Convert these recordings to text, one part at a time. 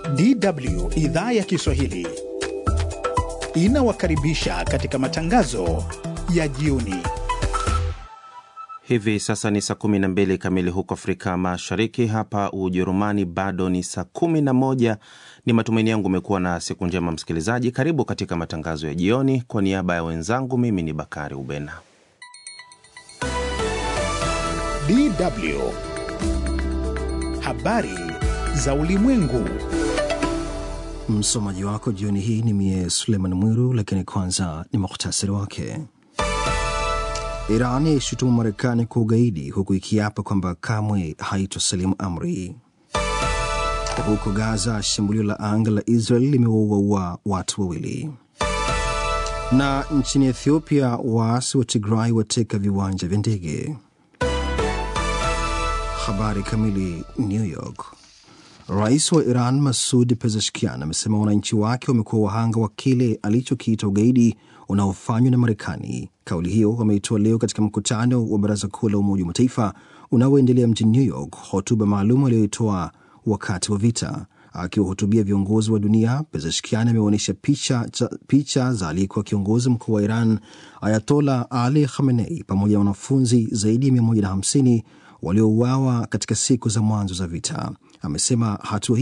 DW idhaa ya Kiswahili inawakaribisha katika matangazo ya jioni. Hivi sasa ni saa 12 kamili huko Afrika Mashariki. Hapa Ujerumani bado ni saa 11. Ni matumaini yangu umekuwa na siku njema msikilizaji. Karibu katika matangazo ya jioni. Kwa niaba ya wenzangu, mimi ni Bakari Ubena. DW habari za ulimwengu. Msomaji wako jioni hii ni mie Suleiman Mwiru, lakini kwanza ni mukhtasari wake. Iran yaishutumu Marekani kwa ugaidi huku ikiapa kwamba kamwe haitosalimu amri. Huko Gaza, shambulio la anga la Israel limewaua watu 2. Na nchini Ethiopia, waasi wa Tigray wateka viwanja vya ndege. Habari kamili. New York. Rais wa Iran Masoud Pezeshkian amesema wananchi wake wamekuwa wahanga wa kile alichokiita ugaidi unaofanywa na Marekani. Kauli hiyo wameitoa leo katika mkutano wa Baraza Kuu la Umoja wa Mataifa unaoendelea mjini New York, hotuba maalum aliyoitoa wakati wa vita. Akiwahutubia viongozi wa dunia, Pezeshkian ameonyesha picha za aliyekuwa kiongozi mkuu wa Iran Ayatollah Ali Khamenei pamoja na wanafunzi zaidi ya 150 waliouawa katika siku za mwanzo za vita. Amesema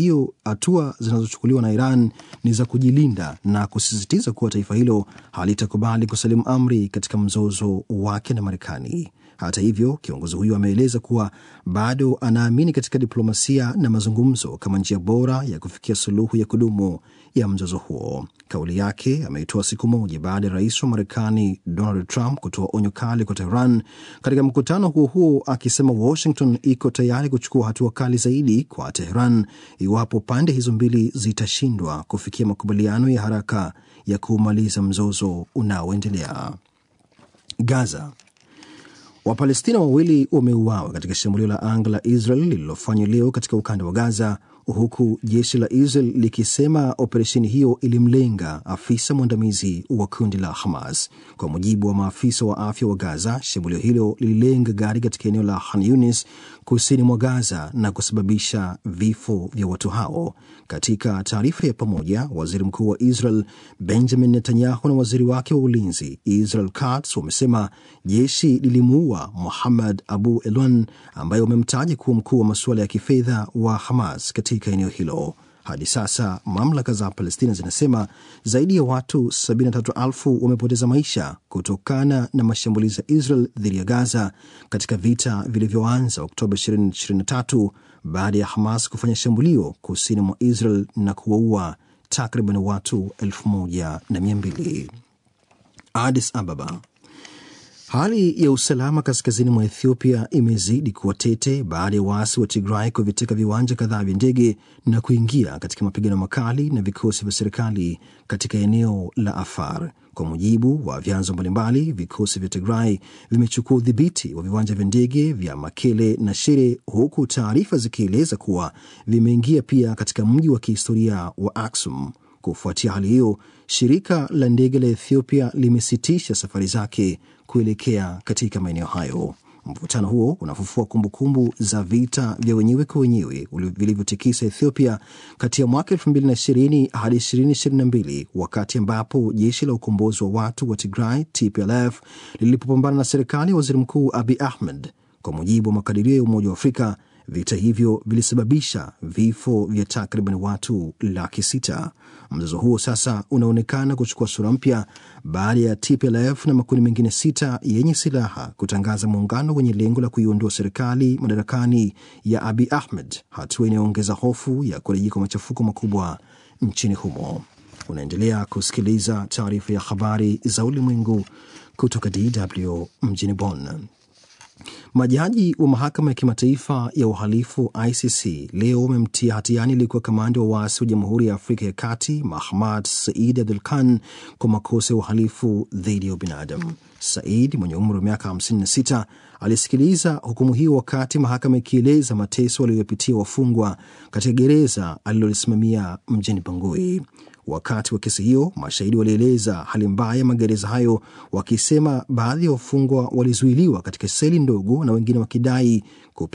hatua zinazochukuliwa na Iran ni za kujilinda na kusisitiza kuwa taifa hilo halitakubali kusalimu amri katika mzozo wake na Marekani. Hata hivyo, kiongozi huyo ameeleza kuwa bado anaamini katika diplomasia na mazungumzo kama njia bora ya kufikia suluhu ya kudumu ya mzozo huo. Kauli yake ameitoa siku moja baada ya rais wa Marekani Donald Trump kutoa onyo kali kwa Tehran katika mkutano huo, akisema Washington iko tayari kuchukua hatua kali zaidi kwa Tehran iwapo pande hizo mbili zitashindwa kufikia makubaliano ya haraka ya kumaliza mzozo unaoendelea. Gaza. Wapalestina 2 wameuawa katika shambulio la anga la Israel lililofanywa leo katika ukanda wa Gaza, huku jeshi la Israel likisema operesheni hiyo ilimlenga afisa mwandamizi wa kundi la Hamas. Kwa mujibu wa maafisa wa afya wa Gaza, shambulio hilo lililenga gari katika eneo la Khan Yunis kusini mwa Gaza na kusababisha vifo vya watu hao. Katika taarifa ya pamoja, waziri mkuu wa Israel Benjamin Netanyahu na waziri wake wa ulinzi Israel Katz wamesema jeshi lilimuua Muhammad Abu Elwan ambaye wamemtaja kuwa mkuu wa masuala ya kifedha wa Hamas katika eneo hilo. Hadi sasa mamlaka za Palestina zinasema zaidi ya watu 73,000 wamepoteza maisha kutokana na mashambulizi ya Israel dhidi ya Gaza katika vita vilivyoanza Oktoba 2023 baada ya Hamas kufanya shambulio kusini mwa Israel na kuwaua takriban watu 1,200. Addis Ababa. Hali ya usalama kaskazini mwa Ethiopia imezidi kuwa tete baada ya waasi wa Tigray kuviteka viwanja kadhaa vya ndege na kuingia katika mapigano makali na vikosi vya serikali katika eneo la Afar. Kwa mujibu wa vyanzo mbalimbali, vikosi vya Tigray vimechukua udhibiti wa viwanja vya ndege vya Makele na Shire, huku taarifa zikieleza kuwa vimeingia pia katika mji wa kihistoria wa Aksum. Kufuatia hali hiyo, shirika la ndege la Ethiopia limesitisha safari zake kuelekea katika maeneo hayo. Mvutano huo unafufua kumbukumbu za vita vya wenyewe kwa wenyewe vilivyotikisa Ethiopia kati ya mwaka 2020 hadi 2022, wakati ambapo jeshi la ukombozi wa watu wa Tigray TPLF lilipopambana na serikali ya waziri mkuu Abiy Ahmed. Kwa mujibu wa makadirio ya Umoja wa Afrika, vita hivyo vilisababisha vifo vya takriban watu 600,000. Mzozo huo sasa unaonekana kuchukua sura mpya baada ya TPLF na makundi mengine 6 yenye silaha kutangaza muungano wenye lengo la kuiondoa serikali madarakani ya Abiy Ahmed, hatua inayoongeza hofu ya kurejea kwa machafuko makubwa nchini humo. Unaendelea kusikiliza taarifa ya habari za ulimwengu kutoka DW mjini Bonn. Majaji wa mahakama ya kimataifa ya uhalifu ICC leo wamemtia hatiani aliyekuwa kamanda wa waasi wa Jamhuri ya Afrika ya Kati Mahamat Said Abdul Khan kwa makosa ya uhalifu dhidi ya ubinadamu. Said mwenye umri wa miaka 56 alisikiliza hukumu hiyo wakati mahakama ikieleza mateso waliyopitia wafungwa katika gereza alilolisimamia mjini Bangui. Wakati wa kesi hiyo, mashahidi walieleza hali mbaya ya magereza hayo, wakisema baadhi ya wafungwa walizuiliwa katika seli ndogo na wengine wakidai